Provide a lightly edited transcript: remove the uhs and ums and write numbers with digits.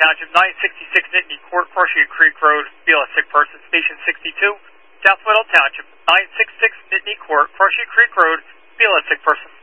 Township, 966 Nittany Court, Horseshoe Creek Road, feel a sick person, Station 62. South Middle Township, 966 Nittany Court, Horseshoe Creek Road, feel a sick person.